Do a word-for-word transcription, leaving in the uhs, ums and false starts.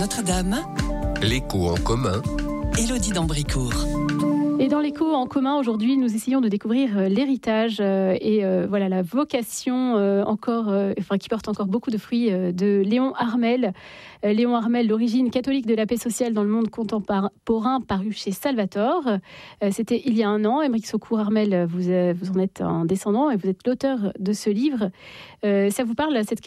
Notre-Dame, L'écho en commun, Élodie d'Ambricourt. Et dans l'écho en commun, aujourd'hui, nous essayons de découvrir euh, l'héritage euh, et euh, voilà la vocation euh, encore, euh, enfin, qui porte encore beaucoup de fruits euh, de Léon Harmel. Euh, Léon Harmel, l'origine catholique de la paix sociale dans le monde contemporain, paru chez Salvator. Euh, c'était il y a un an. Émeric Saucourt-Harmel, vous, euh, vous en êtes un descendant et vous êtes l'auteur de ce livre. Euh, ça vous parle, cette